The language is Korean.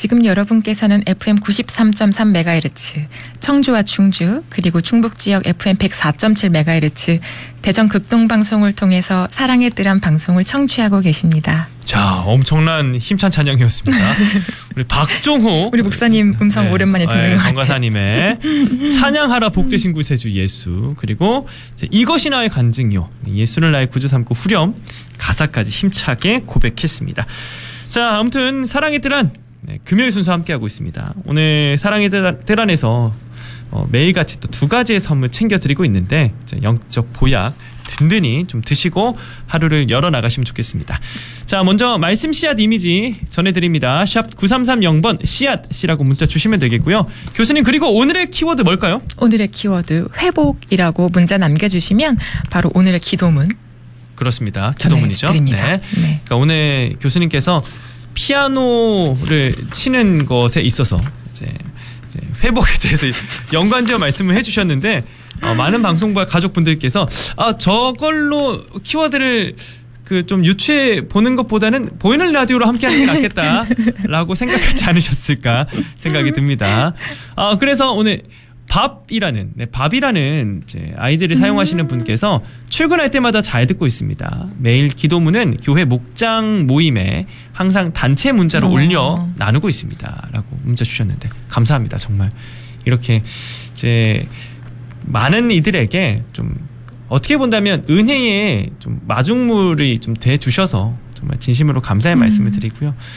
지금 여러분께서는 FM 93.3MHz, 청주와 충주, 그리고 충북 지역 FM 104.7MHz, 대전 극동방송을 통해서 사랑의 뜰한 방송을 청취하고 계십니다. 자, 엄청난 힘찬 찬양이었습니다. 우리 박종호. 우리 목사님 음성 오랜만에 듣는 것 같아요. 정가사님의 찬양하라 복되신 구세주 예수. 그리고 이것이 나의 간증이요. 예수를 나의 구주 삼고 후렴. 가사까지 힘차게 고백했습니다. 자, 아무튼 사랑의 뜰한 금요일 순서 함께하고 있습니다. 오늘 사랑의 뜰안에서 매일같이 또 두 가지의 선물 챙겨드리고 있는데 영적 보약 든든히 좀 드시고 하루를 열어나가시면 좋겠습니다. 자, 먼저 말씀 씨앗 이미지 전해드립니다. 샵 9330번 씨앗이라고 문자 주시면 되겠고요. 교수님, 그리고 오늘의 키워드 뭘까요? 오늘의 키워드 회복이라고 문자 남겨주시면 바로 오늘의 기도문. 그렇습니다. 기도문이죠. 네. 네. 그러니까 오늘 교수님께서 피아노를 치는 것에 있어서 이제 회복에 대해서 연관지어 말씀을 해주셨는데 많은 방송과 가족분들께서 저걸로 키워드를 좀 유추해 보는 것보다는 보이는 라디오로 함께하는 게 낫겠다라고 생각하지 않으셨을까 생각이 듭니다. 그래서 오늘 밥이라는 이제 아이들을 사용하시는 분께서 출근할 때마다 잘 듣고 있습니다. 매일 기도문은 교회 목장 모임에 항상 단체 문자로 올려 나누고 있습니다.라고 문자 주셨는데 감사합니다. 정말 이렇게 이제 많은 이들에게 좀 어떻게 본다면 은혜의 좀 마중물이 좀 돼 주셔서 정말 진심으로 감사의 말씀을 드리고요.